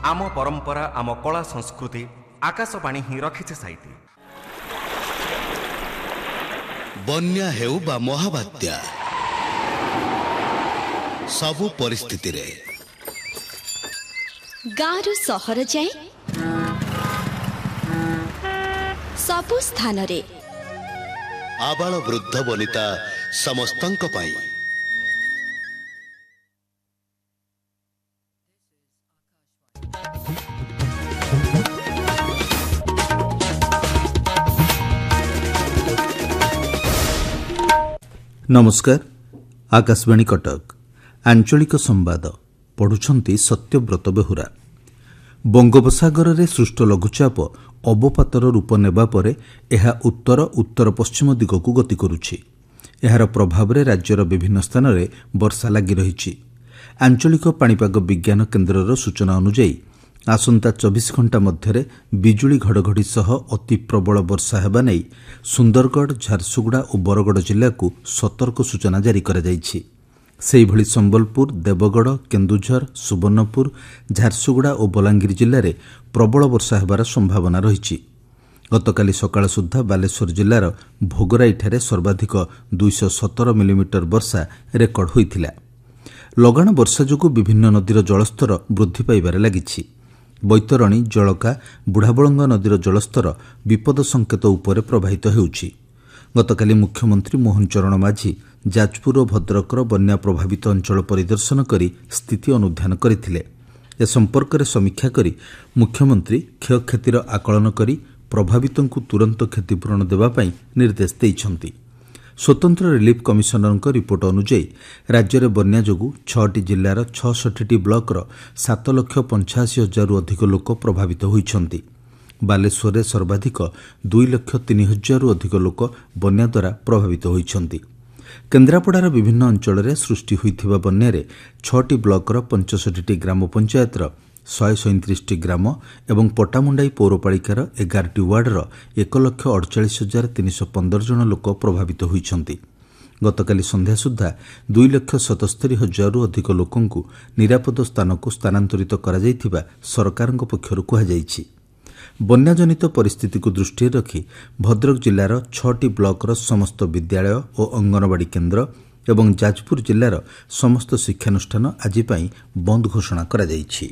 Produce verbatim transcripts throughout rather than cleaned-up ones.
आम परंपरा आम कला संस्कृति आकाशवाणी ही रखिছে साइती। बन्या हेउ बा महाबात्या सबु परिस्थिति रे गाँव सहर जाए सबु स्थान रे आबाल वृद्ध वनिता समस्तंक पाई नमस्कार। आकाशवाणी कटक आंचलिक संवाद पढ़ुछंती सत्यव्रत बेहुरा। बंगोपसागर रे सृष्ट लघुचाप अवपातर रूप नेबा परे एहा उत्तर उत्तर पश्चिम दिगकू गति करुछि। एहार प्रभाव रे राज्यर विभिन्न स्थान रे वर्षा लागि रहिछि। आंचलिक पाणीपाग विज्ञान केन्द्रर सूचना अनुसार आसंता चौबीस घंटा मध्यरे बिजुली घड़घड़ी सह अति प्रबल वर्षा हेबा नै सुंदरगढ़, झारसुगुड़ा और बरगड़ जिला को सतर्क सूचना जारी करा जायछि। सेहिभଳି संबलपुर, देवगढ़, केन्दुझर, सुवर्णपुर, झारसुगुड़ा और बलांगीर जिले में प्रबल वर्षा हेबार संभावना रहिछि। गतकाली सकाळ सुद्धा बालेश्वर जिलार भोगराईठारे सर्वाधिक दुईश सतर मिलीमीटर वर्षा रेकर्ड होइथिला। लगाण वर्षा जोगु विभिन्न नदीर जलस्तर वृद्धि पाइबार लागिछि। बैतरणी, जलका, बुढ़ाबलंग नदीर जलस्तर विपद संकेत उपरे प्रभावित हेउछि। गतकाली मुख्यमंत्री मोहन चरण माझी जाजपुर और भद्रकर बन्या प्रभावित अंचल परिदर्शन करी स्थिति अनुध्यान करथिले। ए संपर्क में समीक्षा करी मुख्यमंत्री क्षयक्षतिर आकलन करी प्रभावितों तुरंत क्षतिपूरण देवा पई निर्देश दैछंती। स्वतंत्र रिलीफ कमिशनर रिपोर्ट अनुसार राज्य में बन्या जोगु छटी जिलार छठी ब्लॉकर सात लक्ष पंचाशी हजार अधिक लोक प्रभावित होइछंती। बालेश्वर में सर्वाधिक दुई लक्ष तीन हजार अधिक लोक बन्या द्वारा प्रभावित होइछंती। केन्द्रापड़ार विभिन्न अंचल में सृष्टि होइथिबा बन्यारे छटी ब्लॉकर पंचषठी ग्राम पंचायतर शहे सैंतीस ग्राम एवं पटामुंडाई पौरपालिकार एगारटी वार्डर एक लक्ष अड़चाश हजार तीन सौ पंदर जन लोक प्रभावित होइछंती। गतकाली संध्या सुद्धा दुई लक्ष सतस्तरी हजार अधिक लोकंकु निरापद स्थान को स्थानांतरित करा जायथिबा सरकारक पक्षरु कुहाଯାଇଛି। बन्याजनित परिस्थिति को दृष्टि रखी भद्रक जिलार छटी ब्लॉकर समस्त विद्यालय और अंगनवाड़ी केन्द्र एवं जाजपुर जिलार समस्त शिक्षानुष्ठान आज पई बंद घोषणा करा जायछि।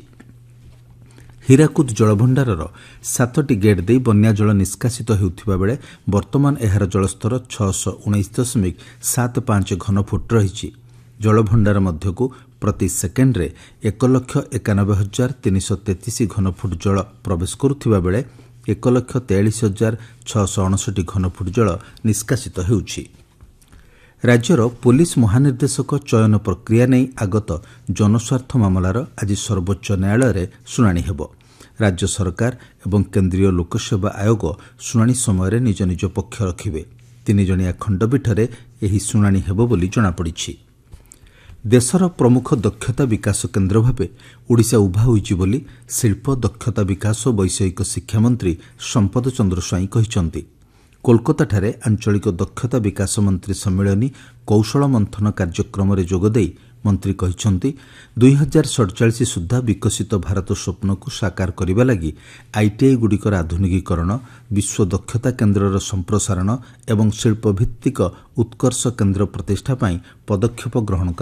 हीराकुद जलभंडारर सातटी गेट दे बन्या जल निष्कासित हेउथिबा बेले वर्तमान एहार जलस्तर छःश उन्नीस दशमिक सात पांच घनफुट रही। जलभंडार मध्यकू प्रति सेकेंड्रे एक लक्ष एकानबे हजार तीन सौ तेतीस घनफुट जल प्रवेश करुथिबा बेले एक लक्ष तेयालीस हजार छःश अणसठी घनफुट जल निष्कासित हेउछि। राज्यर पुलिस महानिर्देशक चयन प्रक्रिया नहीं आगत जनस्वार्थ मामलार आज सर्वोच्च न्यायालय में शुणाणी हेब। राज्य सरकार एवं केन्द्रीय लोकसेवा आयोग शुणाणी समय निज निज पक्ष रखिबे। तीन जणिया खंडपीठरे एही शुणाणी हेब बोली जणापड़िछि। देशर प्रमुख दक्षता विकास केन्द्र भावे ओडिशा उभा होइछि बोली शिल्प, दक्षता विकास और वैषयिक शिक्षा मंत्री संपद चंद्र स्वाई कहिसंति। कोलकाता आंचलिक दक्षता विकास मंत्री सम्मेलनी कौशल मंथन कार्यक्रम में जोगदे मंत्री कहिसंति दुई हजार सड़चाश सुधा विकसित भारत स्वप्न को साकार करने लगी आईटीआई गुड़िकर आधुनिकीकरण, विश्व दक्षता केन्द्रर संप्रसारण एवं शिल्पभित्तिक उत्कर्ष केन्द्र प्रतिष्ठा पदक्षेप ग्रहण